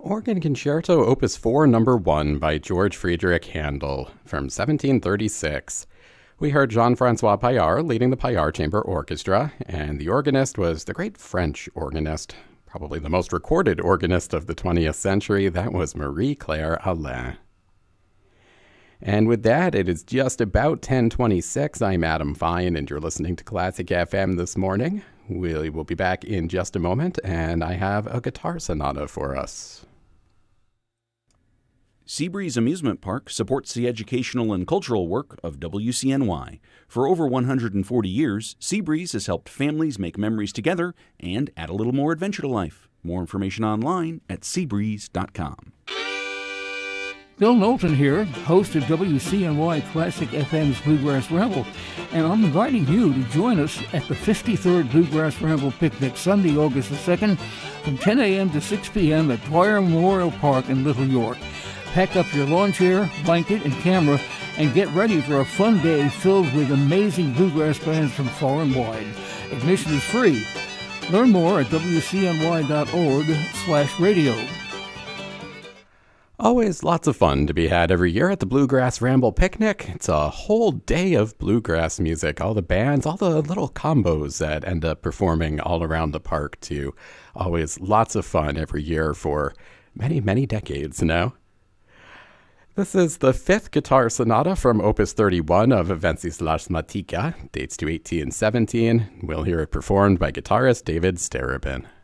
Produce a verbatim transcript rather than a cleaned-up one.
Organ Concerto Opus four Number one by George Friedrich Handel from seventeen thirty-six. We heard Jean-Francois Paillard leading the Paillard Chamber Orchestra, and the organist was the great French organist, probably the most recorded organist of the twentieth century. That was Marie-Claire Alain. And with that, it is just about ten twenty-six. I'm Adam Fine, and you're listening to Classic F M this morning. We will be back in just a moment, and I have a guitar sonata for us. Seabreeze Amusement Park supports the educational and cultural work of W C N Y. For over one hundred forty years, Seabreeze has helped families make memories together and add a little more adventure to life. More information online at seabreeze dot com. Bill Knowlton here, host of W C N Y Classic F M's Bluegrass Ramble, and I'm inviting you to join us at the fifty-third Bluegrass Ramble Picnic, Sunday, August the second, from ten a.m. to six p.m. at Dwyer Memorial Park in Little York. Pack up your lawn chair, blanket, and camera, and get ready for a fun day filled with amazing bluegrass bands from far and wide. Admission is free. Learn more at W C N Y dot org slash radio. Always lots of fun to be had every year at the Bluegrass Ramble Picnic. It's a whole day of bluegrass music, all the bands, all the little combos that end up performing all around the park too. Always lots of fun every year for many, many decades now. This is the fifth guitar sonata from Opus thirty-one of Venceslas Matica, dates to eighteen seventeen. We'll hear it performed by guitarist David Starobin.